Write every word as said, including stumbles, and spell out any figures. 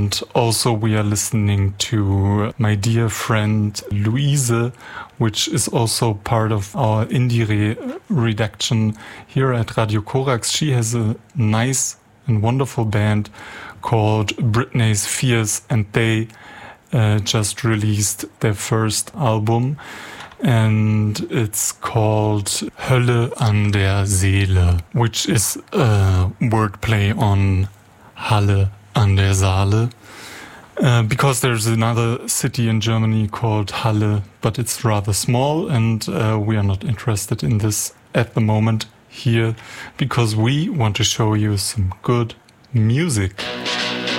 And also we are listening to my dear friend Luise, which is also part of our indie re- redaction here at Radio Korax. She has a nice and wonderful band called Britney Spears, and they uh, just released their first album, and it's called Hölle an der Seele, which is a wordplay on Halle an der Saale, uh, because there's another city in Germany called Halle, but it's rather small, and uh, we are not interested in this at the moment here, because we want to show you some good music.